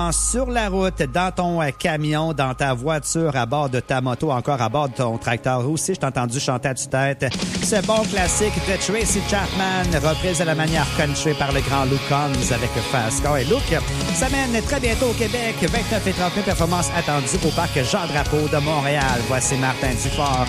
Sur la route, dans ton camion, dans ta voiture, à bord de ta moto, encore à bord de ton tracteur aussi, je t'ai entendu chanter à tue-tête ce bon classique de Tracy Chapman, reprise à la manière country par le grand Luke Combs avec Fast Car. Et Luke s'amène très bientôt au Québec, 29 et 30 000 performances attendues au parc Jean-Drapeau de Montréal. Voici Martin Dufort